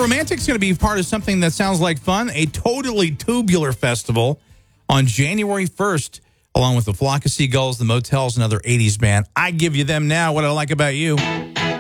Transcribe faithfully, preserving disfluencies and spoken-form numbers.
Romantic's going to be part of something that sounds like fun, a Totally Tubular Festival on January first, along with the Flock of Seagulls, the Motels, and other eighties band. I give you them now. What I like about you.